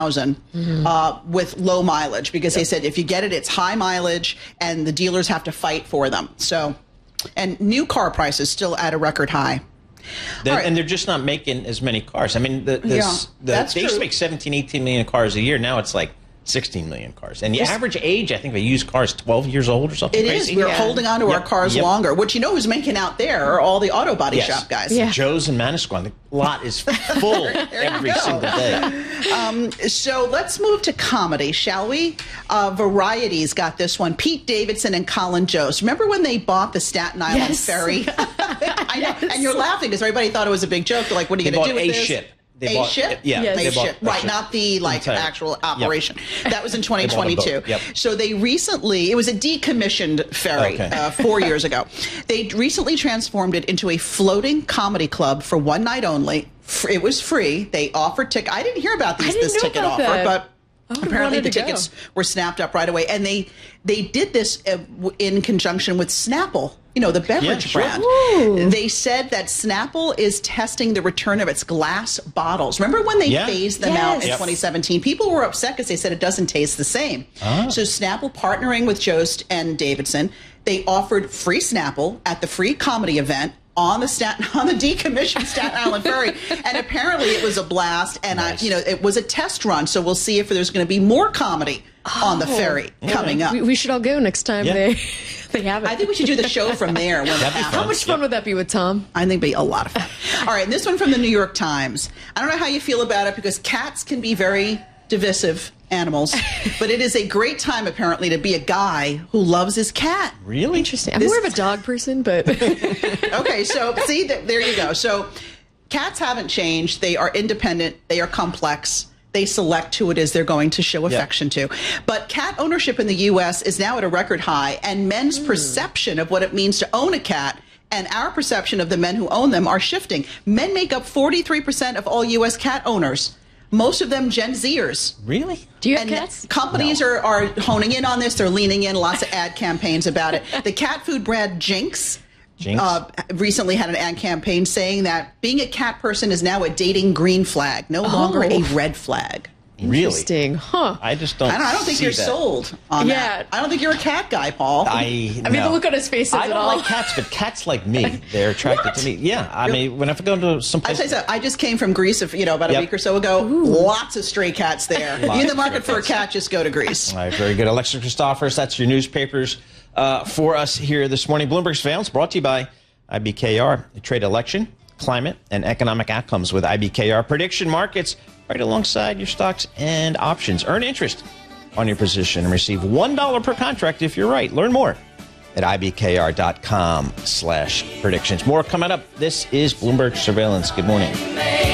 with low mileage because they said if you get it, it's high mileage and the dealers have to fight for them. So, and new car prices still at a record high. Right. And they're just not making as many cars. I mean, they used to make 17, 18 million cars a year. Now it's like 16 million cars. And the average age, I think, of a used car is 12 years old or something crazy. It is. We're holding on to our cars longer. Which, you know who's making out there are all the auto body shop guys. Yeah. Joe's and Manasquan. The lot is full every single day. So let's move to comedy, shall we? Variety's got this one. Pete Davidson and Colin Jost. Remember when they bought the Staten Island ferry? I know. And you're laughing because everybody thought it was a big joke. They're like, what are you going to do with this? Ship. A ship? Yeah. A ship. Right, not the actual operation. That was in 2022. So they recently, it was a decommissioned ferry 4 years ago. They recently transformed it into a floating comedy club for one night only. It was free. They offered tickets. I didn't hear about this ticket offer, but apparently the tickets were snapped up right away. And they did this in conjunction with Snapple. You know, the beverage brand. Ooh. They said that Snapple is testing the return of its glass bottles. Remember when they phased them out in 2017? People were upset because they said it doesn't taste the same. So Snapple, partnering with Jost and Davidson, they offered free Snapple at the free comedy event on the decommissioned Staten Island ferry, and apparently it was a blast. And it was a test run, so we'll see if there's going to be more comedy on the ferry coming up. We should all go next time they have it. I think we should do the show from there. How much fun would that be with Tom? I think it'd be a lot of fun. All right, and this one from the New York Times. I don't know how you feel about it because cats can be very divisive animals, but it is a great time apparently to be a guy who loves his cat. Really? Interesting. I'm more of a dog person, but okay, so see, there you go. So cats haven't changed. They are independent. They are complex. They select who it is they're going to show affection to. But cat ownership in the U.S. is now at a record high, and men's perception of what it means to own a cat and our perception of the men who own them are shifting. Men make up 43% of all U.S. cat owners. Most of them Gen Zers. Really? Do you have cats? Companies are honing in on this. They're leaning in. Lots of ad campaigns about it. The cat food brand Jinx recently had an ad campaign saying that being a cat person is now a dating green flag, no longer a red flag. Interesting, huh? I just don't. I don't think you're sold on that. I don't think you're a cat guy, Paul. I mean, the look on his face says it all. I don't like cats, but cats like me. They're attracted to me. Yeah, I mean, when I go to some place, I just came from Greece, about a week or so ago. Lots of stray cats there. If you're in the market for a cat, just go to Greece. All right, very good, Alexa Christophorus. That's your newspapers for us here this morning. Bloomberg Surveillance brought to you by IBKR. They trade election, climate, and economic outcomes with IBKR prediction markets right alongside your stocks and options. Earn interest on your position and receive $1 per contract if you're right. Learn more at ibkr.com/predictions. More coming up. This is Bloomberg Surveillance. Good morning.